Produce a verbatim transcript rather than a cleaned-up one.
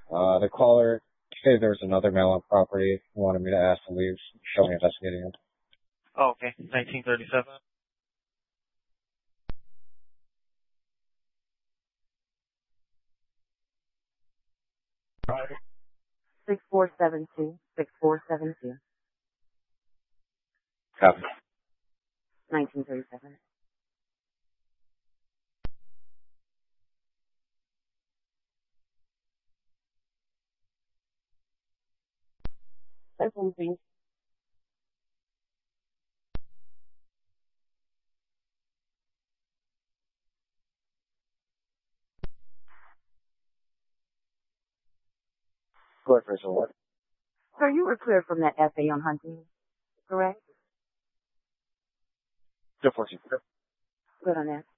Uh, the caller said there was another male on property who wanted me to ask to leave. Show me investigating him. Oh, okay. nineteen thirty-seven. Six four seven two. Six four seven two. Copy. Nineteen thirty-seven. That's one thing. Go ahead, Rachel. What? Sir, you were cleared from that F A on hunting, correct? Good fortune. Good on that.